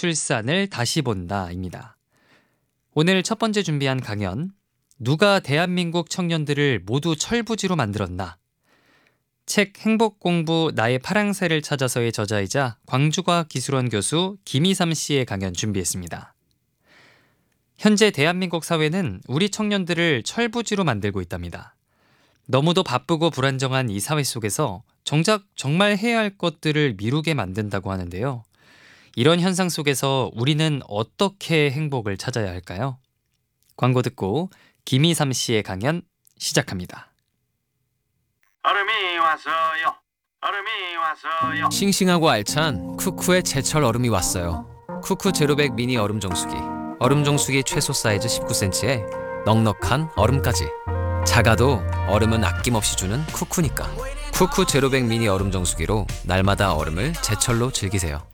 출산을 다시 본다입니다. 오늘 첫 번째 준비한 강연, 누가 대한민국 청년들을 모두 철부지로 만들었나? 책 행복공부 나의 파랑새를 찾아서의 저자이자 광주과학기술원 교수 김희삼 씨의 강연 준비했습니다. 현재 대한민국 사회는 우리 청년들을 철부지로 만들고 있답니다. 너무도 바쁘고 불안정한 이 사회 속에서 정작 정말 해야 할 것들을 미루게 만든다고 하는데요. 이런 현상 속에서 우리는 어떻게 행복을 찾아야 할까요? 광고 듣고 김희삼 씨의 강연 시작합니다. 얼음이 왔어요. 얼음이 왔어요. 싱싱하고 알찬 쿠쿠의 제철 얼음이 왔어요. 쿠쿠 제로백 미니 얼음 정수기. 얼음 정수기 최소 사이즈 19cm에 넉넉한 얼음까지. 작아도 얼음은 아낌없이 주는 쿠쿠니까. 쿠쿠 제로백 미니 얼음 정수기로 날마다 얼음을 제철로 즐기세요.